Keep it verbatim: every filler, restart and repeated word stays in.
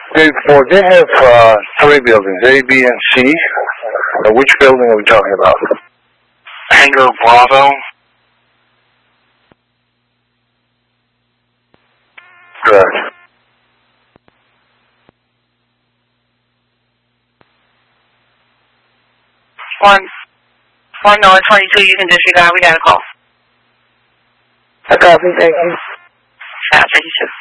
Okay, for they have uh, three buildings, A, B, and C. Uh, which building are we talking about? Hangar Bravo. Correct. One, one North twenty-two, you can disregard. We got a call. I copy, thank you. Yeah, thank you, too.